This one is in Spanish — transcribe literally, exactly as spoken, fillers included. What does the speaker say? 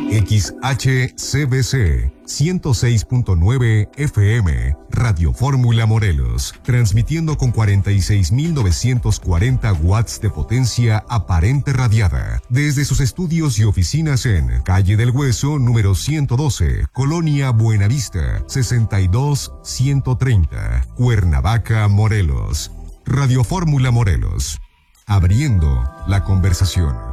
X H C B C ciento seis punto nueve F M, Radio Fórmula Morelos, transmitiendo con cuarenta y seis mil novecientos cuarenta watts de potencia aparente radiada, desde sus estudios y oficinas en Calle del Hueso, número ciento doce, Colonia Buenavista, sesenta y dos ciento treinta, Cuernavaca, Morelos. Radio Fórmula Morelos, abriendo la conversación.